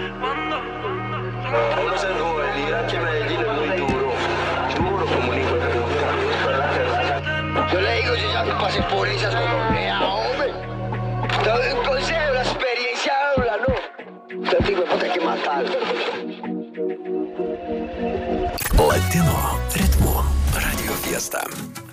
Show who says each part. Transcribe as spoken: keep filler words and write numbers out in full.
Speaker 1: Uno se joven, y aquí en Medellín es muy duro. Duro como un hijo de puta. Yo le digo, yo ya no pasé por esas gonorrea, hombre. Todo un consejo, la experiencia habla, ¿no? Entonces digo, puta, hay que matarlo.
Speaker 2: Latino ritmo Radio Fiesta.